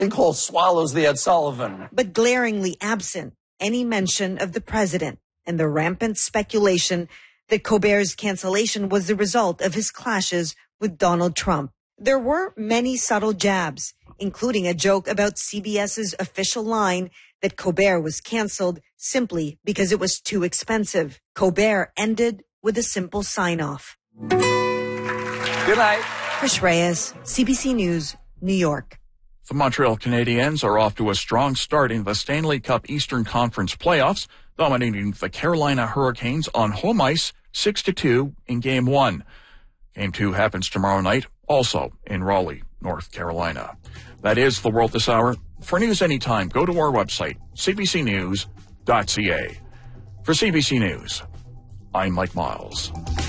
Cole swallows the Ed Sullivan. But glaringly absent any mention of the president and the rampant speculation that Colbert's cancellation was the result of his clashes with Donald Trump. There were many subtle jabs, including a joke about CBS's official line that Colbert was canceled simply because it was too expensive. Colbert ended with a simple sign-off. Good night. Krish Reyes, CBC News, New York. The Montreal Canadiens are off to a strong start in the Stanley Cup Eastern Conference playoffs, dominating the Carolina Hurricanes on home ice 6-2 in Game 1. Game 2 happens tomorrow night, also in Raleigh, North Carolina. That is the world this hour. For news anytime, go to our website, cbcnews.ca. For CBC News, I'm Mike Miles.